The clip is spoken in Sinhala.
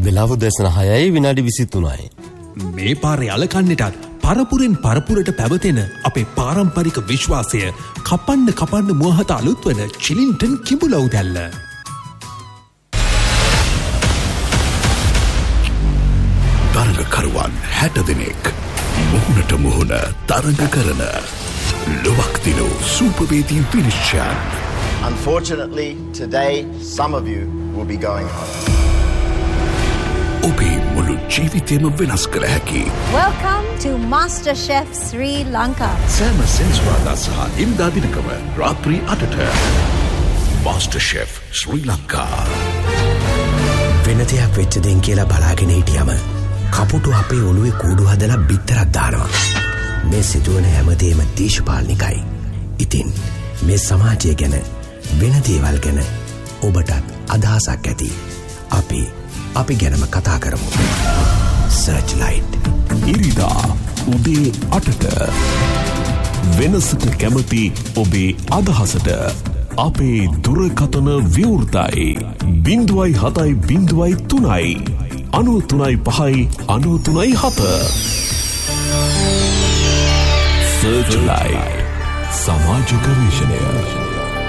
වෙලාව දැසන 6:23. මේ පාරේ අලකන්නටත් පරපුරෙන් පරපුරට පැවතෙන අපේ පාරම්පරික විශ්වාසය කපන්න මුවහත අලුත් වන චිලින්ටන් කිඹුලව් දැල්ල. තරගකරුවන් 60 දෙනෙක් මුහුණට මුහුණ තරග කරන ලොවක් දිනු සූපර්වේදී විනිශ්චයන්. Unfortunately, today some of you will be going home. ඔබේ මුළු ජීවිතේම වෙනස් කළ හැකි. Welcome to MasterChef Sri Lanka. සෑම සෙන්සුරාදා සහ ඉරිදා දිනකම රාත්‍රී 8ට MasterChef Sri Lanka. වෙන දෙයක් වෙච්ච දෙන් කියලා බලාගෙන හිටියම කපුටු අපේ ඔළුවේ කූඩු හදලා බිත්තරක් දානවා. මේ සිදුවන හැමදේම දේශපාලනිකයි. ඉතින් මේ සමාජය ගැන වෙන දේවල් ගැන ඔබටත් අදහසක් ඇති. අපි ගැනම කතා කරමු. Searchlight. ඉරිදා උදේ 8ට වෙනසට කැමති ඔබේ අදහසට අපේ දුරකථන විවෘතයි 0.7.3 93.5 Searchlight සමාජ ගවේෂණය.